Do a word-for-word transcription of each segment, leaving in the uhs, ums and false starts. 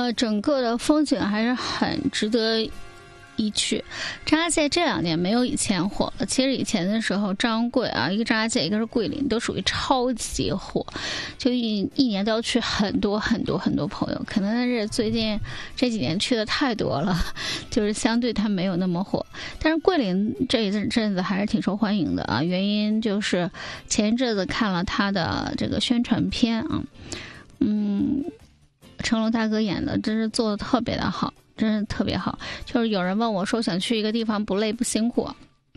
呃，整个的风景还是很值得一去。张家界这两年没有以前火了，其实以前的时候张贵啊，一个张家界一个是桂林，都属于超级火，就一一年都要去很多很多很多朋友，可能是最近这几年去的太多了，就是相对它没有那么火。但是桂林这一阵子还是挺受欢迎的啊，原因就是前一阵子看了他的这个宣传片啊，嗯，成龙大哥演的真是做的特别的好，真是特别好。就是有人问我说，想去一个地方不累不辛苦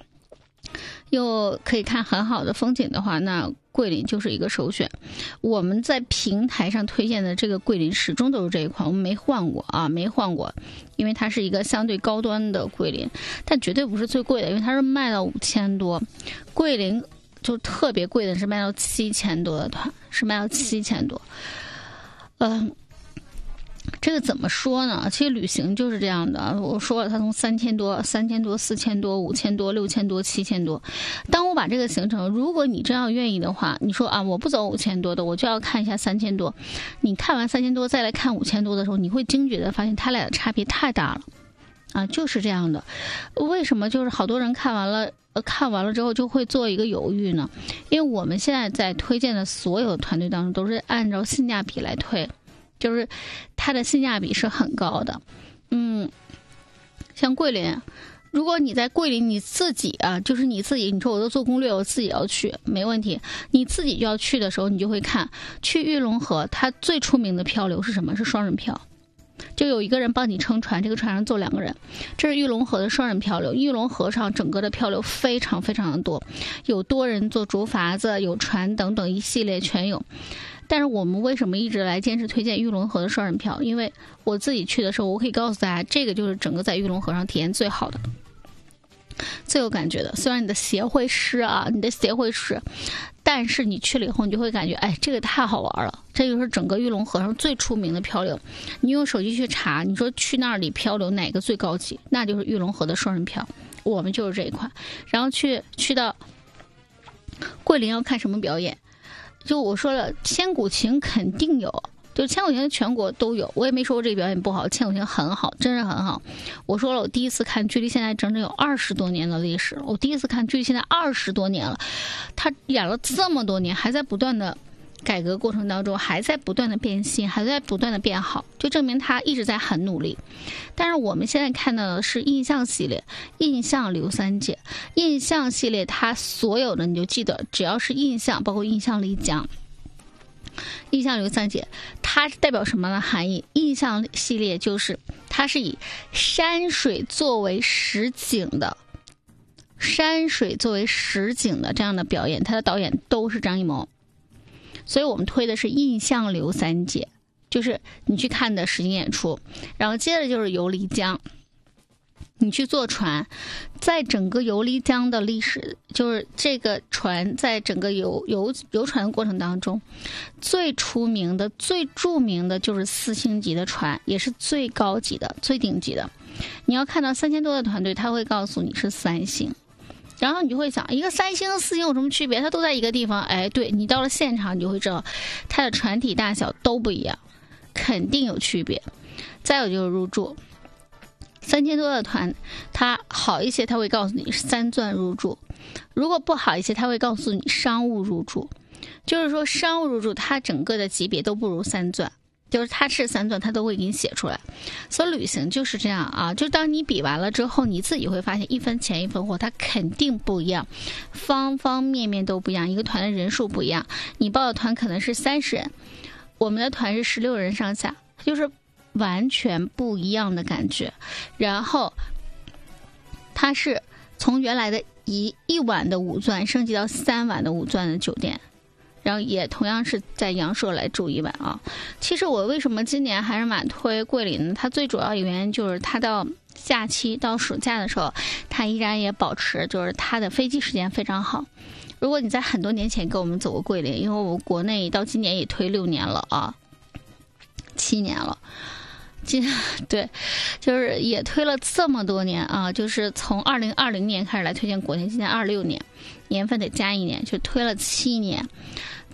又可以看很好的风景的话，那桂林就是一个首选。我们在平台上推荐的这个桂林始终都是这一款，我们没换过啊，没换过，因为它是一个相对高端的桂林，但绝对不是最贵的，因为它是卖到五千多。桂林就特别贵的是卖到七千多的团，是卖到七千多。嗯、呃。这个怎么说呢？其实旅行就是这样的。我说了，它从三千多、三千多、四千多、五千多、六千多、七千多。当我把这个行程，如果你真要愿意的话，你说啊，我不走五千多的，我就要看一下三千多。你看完三千多再来看五千多的时候，你会惊觉的发现它俩的差别太大了啊，就是这样的。为什么就是好多人看完了？呃，看完了之后就会做一个犹豫呢？因为我们现在在推荐的所有团队当中，都是按照性价比来推。就是它的性价比是很高的，嗯，像桂林，如果你在桂林你自己啊，就是你自己，你说我都做攻略，我自己要去，没问题。你自己就要去的时候，你就会看去玉龙河，它最出名的漂流是什么？是双人漂，就有一个人帮你撑船，这个船上坐两个人，这是玉龙河的双人漂流。玉龙河上整个的漂流非常非常的多，有多人做竹筏子，有船等等一系列全有。但是我们为什么一直来坚持推荐玉龙河的双人漂？因为我自己去的时候，我可以告诉大家，这个就是整个在玉龙河上体验最好的、最有感觉的。虽然你的鞋会湿啊，你的鞋会湿，但是你去了以后，你就会感觉，哎，这个太好玩了。这就是整个玉龙河上最出名的漂流。你用手机去查，你说去那里漂流哪个最高级，那就是玉龙河的双人漂。我们就是这一款。然后去去到桂林要看什么表演？就我说了，千古情肯定有，就千古情全国都有。我也没说过这个表演不好，千古情很好，真是很好。我说了，我第一次看，距离现在整整有二十多年的历史了。我第一次看，距离现在二十多年了，他演了这么多年，还在不断的改革过程当中，还在不断的变新，还在不断的变好，就证明他一直在很努力。但是我们现在看到的是印象系列，印象刘三姐，印象系列它所有的你就记得，只要是印象，包括印象丽江、印象刘三姐，它代表什么的含义？印象系列就是它是以山水作为实景的，山水作为实景的这样的表演，它的导演都是张艺谋。所以我们推的是印象刘三姐，就是你去看的实景演出。然后接着就是游漓江，你去坐船，在整个游漓江的历史，就是这个船在整个游游游船的过程当中，最出名的、最著名的就是四星级的船，也是最高级的、最顶级的。你要看到三千多的团队，他会告诉你是三星。然后你就会想，一个三星和四星有什么区别？它都在一个地方。哎，对，你到了现场你就会知道，它的船体大小都不一样，肯定有区别。再有就是入住，三千多的团，它好一些，它会告诉你三钻入住；如果不好一些，它会告诉你商务入住。就是说商务入住，它整个的级别都不如三钻。就是它是三钻，它都会给你写出来。所以旅行就是这样啊，就当你比完了之后，你自己会发现一分钱一分货，它肯定不一样，方方面面都不一样。一个团的人数不一样，你报的团可能是三十人，我们的团是十六人上下，就是完全不一样的感觉。然后它是从原来的一一晚的五钻升级到三晚的五钻的酒店。然后也同样是在阳朔来住一晚啊。其实我为什么今年还是蛮推桂林呢？它最主要一个原因就是它到假期到暑假的时候，它依然也保持就是它的飞机时间非常好。如果你在很多年前跟我们走过桂林，因为我国内到今年也推六年了啊，七年了。今对，就是也推了这么多年啊，就是从二零二零年开始来推荐国内，今年二六年，年份得加一年，就推了七年。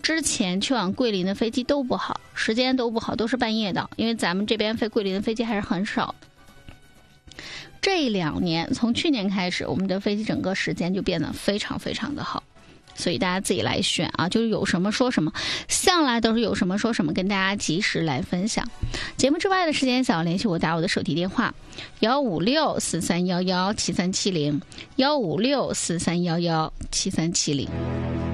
之前去往桂林的飞机都不好，时间都不好，都是半夜的，因为咱们这边飞桂林的飞机还是很少。这两年从去年开始，我们的飞机整个时间就变得非常非常的好，所以大家自己来选啊，就是有什么说什么，向来都是有什么说什么，跟大家及时来分享。节目之外的时间，想要联系我，打我的手提电话幺五六四三幺幺七三七零幺五六四三幺幺七三七零。